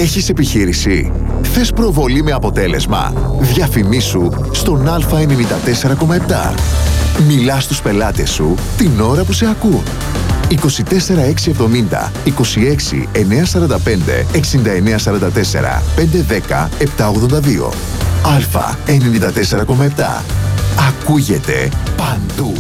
Έχεις επιχείρηση? Θες προβολή με αποτέλεσμα? Διαφημίσου στον Α94,7. Μιλά στους πελάτες σου την ώρα που σε ακούν. 24670 26 945 6944 510 782. Α94,7. Ακούγεται παντού.